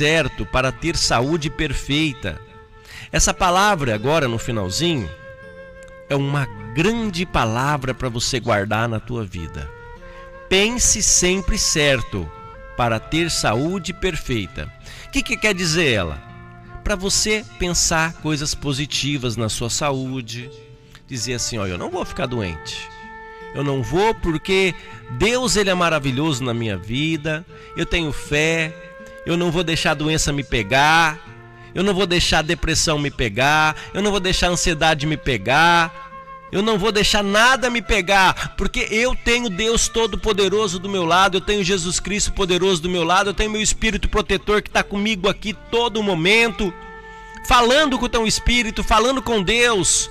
certo para ter saúde perfeita. Essa palavra agora no finalzinho é uma grande palavra para você guardar na tua vida. Pense sempre certo para ter saúde perfeita. O que quer dizer ela? Para você pensar coisas positivas na sua saúde. Dizer assim, olha, eu não vou ficar doente. Eu não vou porque Deus ele é maravilhoso na minha vida. Eu tenho fé. Eu não vou deixar a doença me pegar. Eu não vou deixar a depressão me pegar. Eu não vou deixar a ansiedade me pegar. Eu não vou deixar nada me pegar, porque eu tenho Deus Todo-Poderoso do meu lado, eu tenho Jesus Cristo poderoso do meu lado, eu tenho meu Espírito protetor que está comigo aqui todo momento, falando com o teu Espírito, falando com Deus.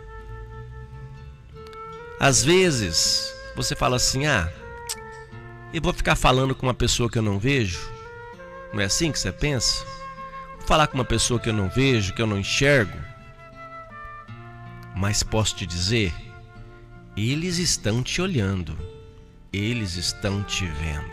Às vezes, você fala assim, eu vou ficar falando com uma pessoa que eu não vejo? Não é assim que você pensa? Vou falar com uma pessoa que eu não vejo, que eu não enxergo? Mas posso te dizer, eles estão te olhando, eles estão te vendo.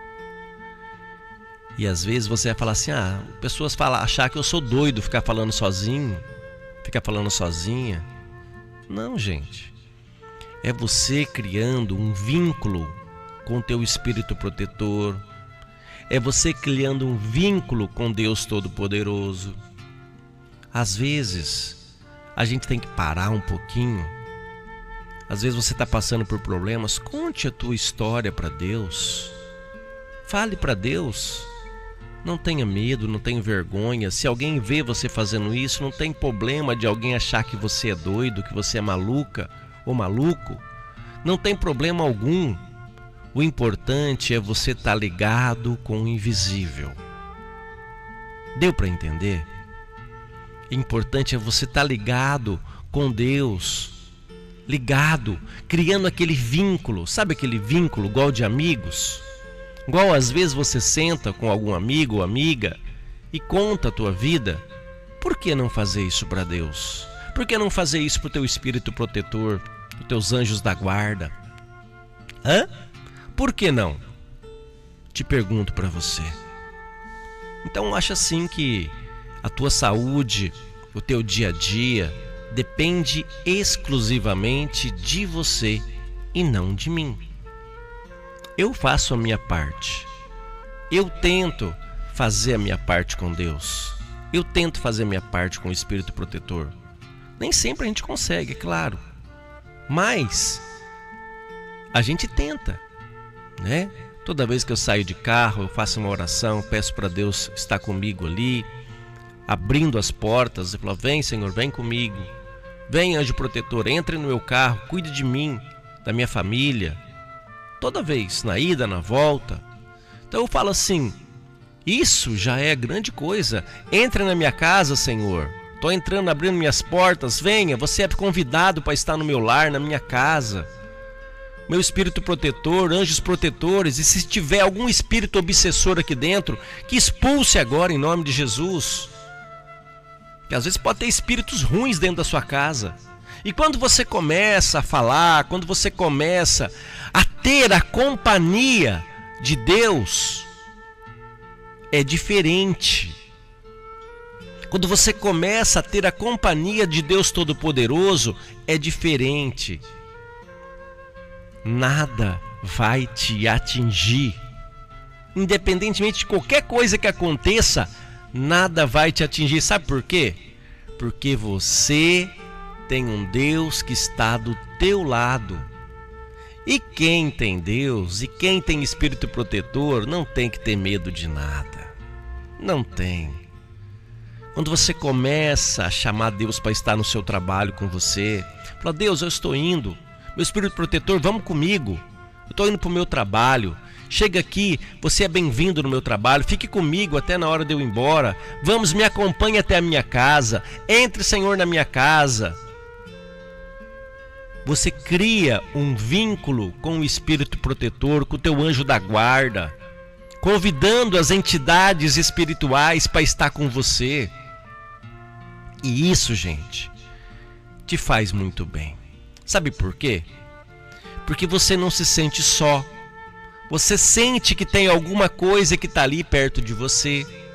E às vezes você vai falar assim, pessoas achar que eu sou doido, ficar falando sozinho, ficar falando sozinha. Não, gente. É você criando um vínculo com o teu Espírito protetor. É você criando um vínculo com Deus Todo-Poderoso. Às vezes a gente tem que parar um pouquinho. Às vezes você está passando por problemas, conte a tua história para Deus. Fale para Deus. Não tenha medo, não tenha vergonha. Se alguém vê você fazendo isso, não tem problema de alguém achar que você é doido, que você é maluca ou maluco. Não tem problema algum. O importante é você estar ligado com o invisível. Deu para entender? O importante é você estar ligado com Deus, ligado, criando aquele vínculo, sabe aquele vínculo igual de amigos? Igual às vezes você senta com algum amigo ou amiga e conta a tua vida. Por que não fazer isso para Deus? Por que não fazer isso para o teu Espírito protetor, os teus anjos da guarda? Por que não? Te pergunto para você. Então acha assim que a tua saúde, o teu dia a dia, depende exclusivamente de você e não de mim. Eu faço a minha parte. Eu tento fazer a minha parte com Deus. Eu tento fazer a minha parte com o Espírito protetor. Nem sempre a gente consegue, é claro. Mas a gente tenta, né? Toda vez que eu saio de carro, eu faço uma oração, peço para Deus estar comigo ali, abrindo as portas, e falo, vem Senhor, vem comigo, vem anjo protetor, entre no meu carro, cuide de mim, da minha família, toda vez, na ida, na volta. Então eu falo assim, isso já é grande coisa. Entre na minha casa, Senhor, estou entrando, abrindo minhas portas, venha, você é convidado para estar no meu lar, na minha casa. Meu espírito protetor, anjos protetores, e se tiver algum espírito obsessor aqui dentro, que expulse agora em nome de Jesus. Porque às vezes pode ter espíritos ruins dentro da sua casa. E quando você começa a falar, quando você começa a ter a companhia de Deus, é diferente. Quando você começa a ter a companhia de Deus Todo-Poderoso, é diferente. Nada vai te atingir. Independentemente de qualquer coisa que aconteça, nada vai te atingir. Sabe por quê? Porque você tem um Deus que está do teu lado. E quem tem Deus e quem tem Espírito protetor não tem que ter medo de nada. Não tem. Quando você começa a chamar Deus para estar no seu trabalho com você, fala, Deus, eu estou indo. Meu Espírito protetor, vamos comigo. Eu estou indo para o meu trabalho. Chega aqui, você é bem-vindo no meu trabalho. Fique comigo até na hora de eu ir embora. Vamos, me acompanhe até a minha casa. Entre, Senhor, na minha casa. Você cria um vínculo com o Espírito protetor, com o teu anjo da guarda, convidando as entidades espirituais para estar com você. E isso, gente, te faz muito bem. Sabe por quê? Porque você não se sente só. Você sente que tem alguma coisa que está ali perto de você.